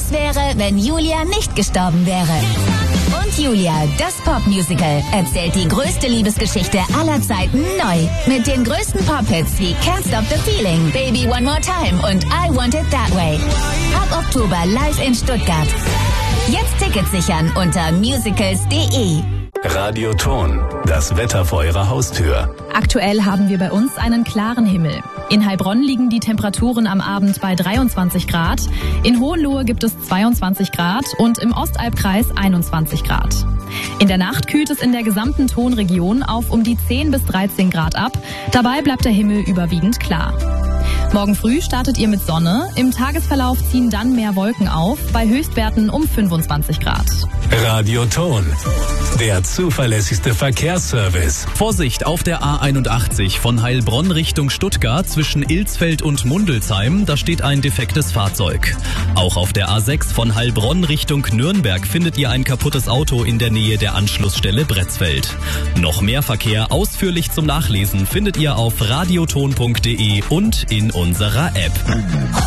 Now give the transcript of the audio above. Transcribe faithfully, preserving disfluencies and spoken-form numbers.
Was wäre, wenn Julia nicht gestorben wäre? Und Julia, das Popmusical, erzählt die größte Liebesgeschichte aller Zeiten neu. Mit den größten Pop-Hits wie Can't Stop the Feeling, Baby One More Time und I Want It That Way. Ab Oktober live in Stuttgart. Jetzt Tickets sichern unter musicals punkt de. Radio Ton, das Wetter vor Ihrer Haustür. Aktuell haben wir bei uns einen klaren Himmel. In Heilbronn liegen die Temperaturen am Abend bei dreiundzwanzig Grad, in Hohenlohe gibt es zweiundzwanzig Grad und im Ostalbkreis einundzwanzig Grad. In der Nacht kühlt es in der gesamten Tonregion auf um die zehn bis dreizehn Grad ab, dabei bleibt der Himmel überwiegend klar. Morgen früh startet ihr mit Sonne, im Tagesverlauf ziehen dann mehr Wolken auf, bei Höchstwerten um fünfundzwanzig Grad. Radio Ton, der zuverlässigste Verkehrsservice. Vorsicht auf der A einundachtzig von Heilbronn Richtung Stuttgart zwischen Ilsfeld und Mundelsheim, da steht ein defektes Fahrzeug. Auch auf der A sechs von Heilbronn Richtung Nürnberg findet ihr ein kaputtes Auto in der Nähe der Anschlussstelle Bretzfeld. Noch mehr Verkehr ausführlich zum Nachlesen findet ihr auf radioton punkt de und in unserer App.